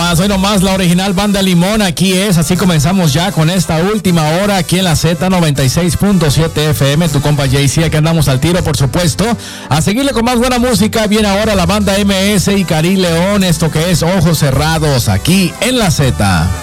hoy nomás la original Banda Limón, aquí es, así comenzamos ya con esta última hora aquí en la Z96.7 FM, tu compa JC, aquí andamos al tiro, por supuesto, a seguirle con más buena música. Viene ahora la banda MS y Cari León, esto que es Ojos Cerrados, aquí en la Z.